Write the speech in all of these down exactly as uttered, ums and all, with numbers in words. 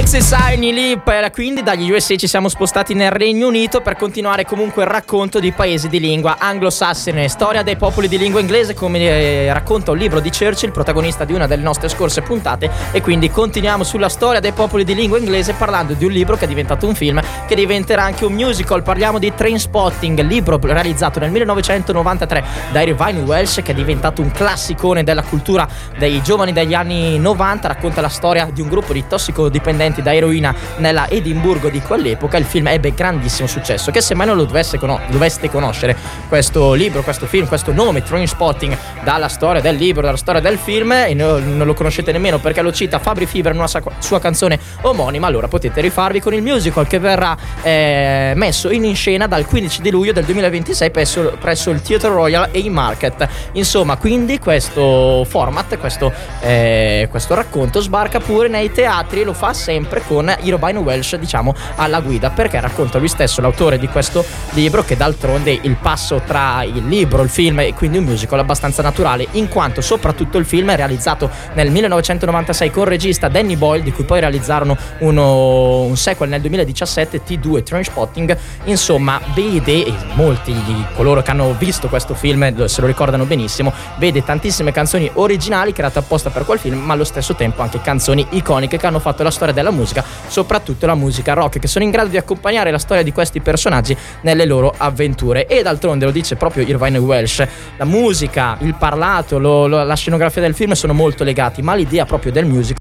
Sign Lip, quindi dagli U S A ci siamo spostati nel Regno Unito per continuare comunque il racconto di paesi di lingua anglosassone, storia dei popoli di lingua inglese, come eh, racconta un libro di Churchill, protagonista di una delle nostre scorse puntate, e quindi continuiamo sulla storia dei popoli di lingua inglese parlando di un libro che è diventato un film, che diventerà anche un musical. Parliamo di Trainspotting, libro realizzato nel millenovecentonovantatré da Irvine Welsh, che è diventato un classicone della cultura dei giovani degli anni novanta. Racconta la storia di un gruppo di tossicodipendenti da eroina nella Edimburgo di quell'epoca. Il film ebbe grandissimo successo, che se mai non lo dovesse con- doveste conoscere questo libro, questo film, questo nome Trainspotting, dalla storia del libro, dalla storia del film, e no, non lo conoscete nemmeno perché lo cita Fabri Fibra in una sa- sua canzone omonima, allora potete rifarvi con il musical, che verrà eh, messo in scena dal quindici di luglio del duemilaventisei presso, presso il Theatre Royal Haymarket. Insomma, quindi questo format, questo, eh, questo racconto sbarca pure nei teatri, e lo fa sempre con Irvine Welsh, diciamo, alla guida, perché racconta lui stesso, l'autore di questo libro, che d'altronde il passo tra il libro, il film e quindi un musical è abbastanza naturale, in quanto soprattutto il film è realizzato nel millenovecentonovantasei con il regista Danny Boyle, di cui poi realizzarono uno, un sequel nel duemiladiciassette, T due Trainspotting. Insomma, vede, e molti di coloro che hanno visto questo film se lo ricordano benissimo, vede tantissime canzoni originali create apposta per quel film, ma allo stesso tempo anche canzoni iconiche che hanno fatto la storia della musica, soprattutto la musica rock, che sono in grado di accompagnare la storia di questi personaggi nelle loro avventure. E d'altronde lo dice proprio Irvine Welsh, la musica, il parlato, lo, lo, la scenografia del film sono molto legati, ma l'idea proprio del musical,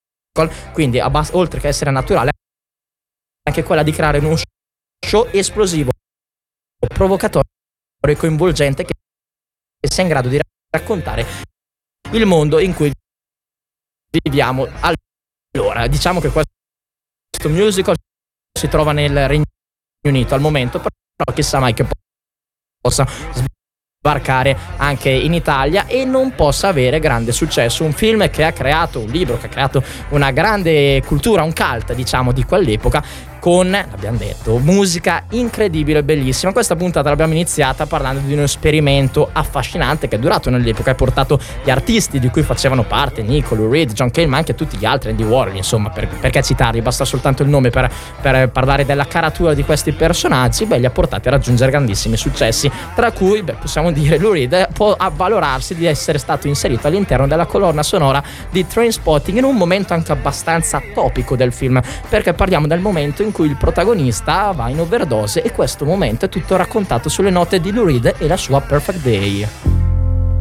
quindi abbast- oltre che essere naturale, anche quella di creare uno show esplosivo, provocatorio e coinvolgente, che sia in grado di raccontare il mondo in cui viviamo. Allora, diciamo che questo musical si trova nel Regno Unito al momento, però chissà mai che possa sbarcare anche in Italia e non possa avere grande successo. Un film che ha creato, un libro che ha creato una grande cultura, un cult, diciamo, di quell'epoca, con, abbiamo detto, musica incredibile, bellissima. Questa puntata l'abbiamo iniziata parlando di un esperimento affascinante che è durato nell'epoca e ha portato gli artisti di cui facevano parte, Nico, Lou Reed, John Cale, ma anche tutti gli altri, Andy Warhol, insomma, per, perché citarli? Basta soltanto il nome per, per parlare della caratura di questi personaggi. Beh, li ha portati a raggiungere grandissimi successi, tra cui, beh, possiamo dire, Lou Reed può avvalorarsi di essere stato inserito all'interno della colonna sonora di Trainspotting in un momento anche abbastanza topico del film, perché parliamo del momento in cui il protagonista va in overdose, e questo momento è tutto raccontato sulle note di Lou Reed e la sua Perfect Day.